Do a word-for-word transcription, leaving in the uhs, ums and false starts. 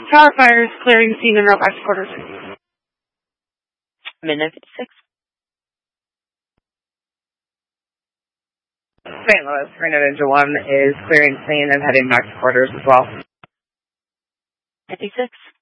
Tower Fire is clearing scene and route back to quarters. Midnight fifty-six. Saint Louis, Reno Ninja one is clearing scene and heading back to quarters as well. fifty-six.